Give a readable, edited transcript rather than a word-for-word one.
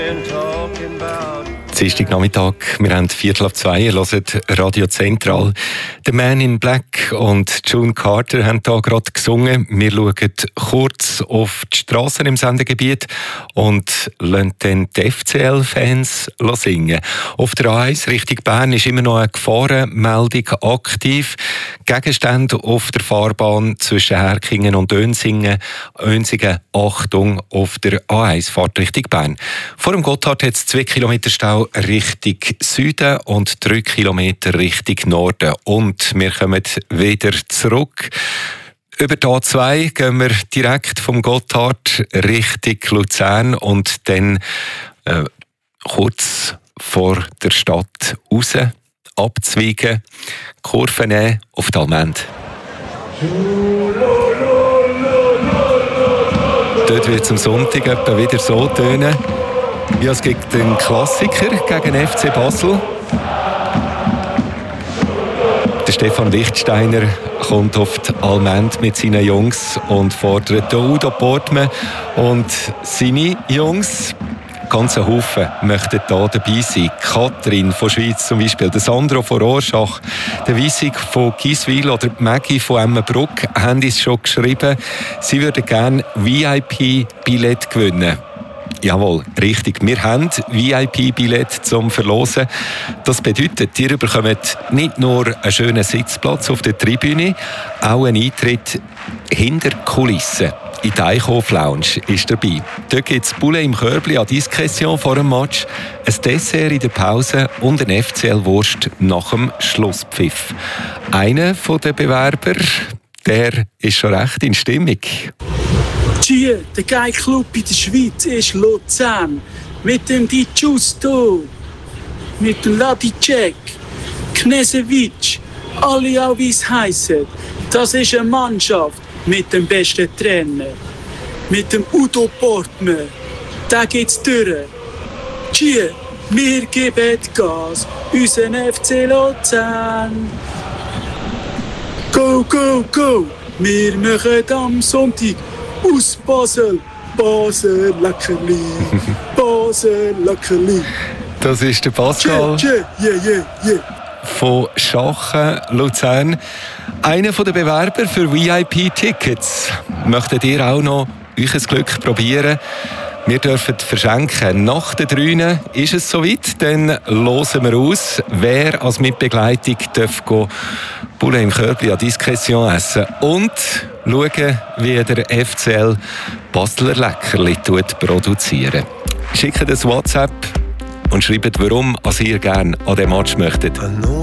Dienstagnachmittag, wir haben 1:45, ihr hört Radio Zentral. «The Man in Black» und June Carter haben hier gerade gesungen. Wir schauen kurz auf die Strassen im Sendegebiet und lassen dann die FCL-Fans singen. Auf der A1 Richtung Bern ist immer noch eine Gefahrenmeldung aktiv. Gegenstände auf der Fahrbahn zwischen Herkingen und Önsingen. Achtung auf der A1 Fahrt Richtung Bern. Vor dem Gotthard hat es 2 Kilometer Stau Richtung Süden und 3 Kilometer Richtung Norden. Und wir kommen wieder zurück. Über die A2 gehen wir direkt vom Gotthard Richtung Luzern und dann kurz vor der Stadt raus abzweigen, Kurve nehmen auf die Allmende. Dort wird es am Sonntag etwa wieder so tönen. Ja, es gibt einen Klassiker gegen FC Basel. Der Stefan Lichtsteiner kommt auf die Allmende mit seinen Jungs und fordert Udo Portmann und seine Jungs. Ganz ein Haufen möchten hier dabei sein. Katrin von Schweiz zum Beispiel, der Sandro von Rorschach, der Wiesig von Giswil oder Maggie von Emmenbruck haben uns schon geschrieben, sie würden gerne VIP-Billett gewinnen. Jawohl, richtig. Wir haben VIP-Billett zum Verlosen. Das bedeutet, ihr bekommt nicht nur einen schönen Sitzplatz auf der Tribüne, auch einen Eintritt hinter die Kulissen. In die Eichhof-Lounge ist dabei. Dort gibt es Poulet im Körbli à Discrétion vor dem Match, ein Dessert in der Pause und eine FCL-Wurst nach dem Schlusspfiff. Einer der Bewerber, der ist schon recht in Stimmung. Hier, der geile Club in der Schweiz ist Luzern. Mit dem Di Giusto, mit dem Ladicek, Knežević, alle auch wie es heissen. Das ist eine Mannschaft mit dem besten Trainer. Mit dem Udo Portmann. Da geht's durch. Hier, wir geben Gas, unseren FC Luzern. Go, go, go! Wir machen am Sonntag aus Basel, Basel Leckerli, Basel Leckerli. Das ist der Pascal von Schachen, Luzern. Einer der Bewerber für VIP-Tickets. Möchtet ihr auch noch euch ein Glück probieren? Wir dürfen verschenken. Nach den 3 ist es soweit. Dann hören wir aus, wer als Mitbegleitung Poulet im Körbli à Discrétion essen und schauen, wie der FCL Basler Leckerli produzieren. Schickt ein WhatsApp und schreibt, warum ihr gerne an diesem Match möchtet.